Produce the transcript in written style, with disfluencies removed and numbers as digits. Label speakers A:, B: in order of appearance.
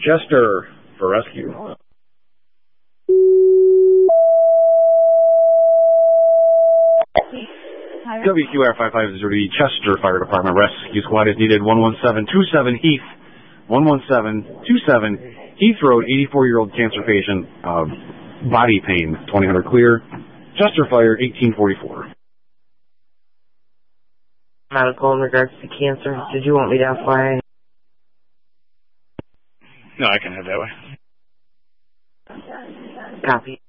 A: Chester for rescue. WQR 550, Chester Fire Department rescue squad is needed. 11727 Heath. 11727 Heath Road, 84-year-old cancer patient, body pain, 2000 clear. Chester Fire, 1844.
B: Medical in regards to cancer. Did you want me to FYI?
A: No, I can head that way.
B: Copy.